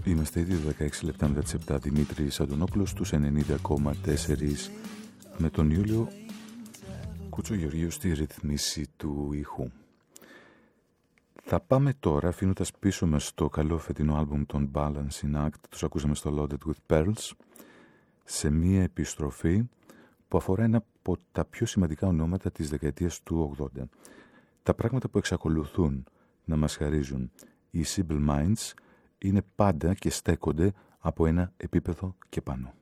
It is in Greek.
Είμαστε ήδη 16 λεπτά μετά τις 7. Δημήτρης Αντωνόπουλος στους 90,4 με τον Ιούλιο Κουτσογεωργίου στη ρυθμίση του ήχου. Θα πάμε τώρα, αφήνοντας πίσω μας το καλό φετινό άλμπουμ των Balancing Act, τους ακούσαμε στο Loaded with Pearls, σε μία επιστροφή που αφορά ένα από τα πιο σημαντικά ονόματα της δεκαετίας του 80. Τα πράγματα που εξακολουθούν να μας χαρίζουν οι Simple Minds είναι πάντα και στέκονται από ένα επίπεδο και πάνω.